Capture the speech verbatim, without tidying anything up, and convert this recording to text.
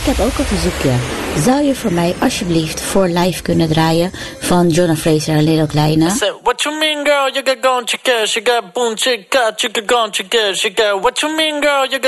heb ook een verzoekje. Zou je voor mij alsjeblieft voor live kunnen draaien van Jonna Fraser en Little Kleine? What you mean, girl? You got gone, you got boom, you got you got gone, you got what you mean, girl? You got